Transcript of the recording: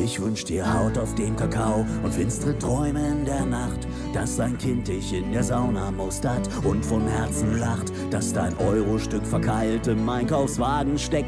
Ich wünsch dir Haut auf dem Kakao und finstere Träume in der Nacht, dass dein Kind dich in der Sauna mustert und von Herzen lacht, dass dein Eurostück verkeilt im Einkaufswagen steckt.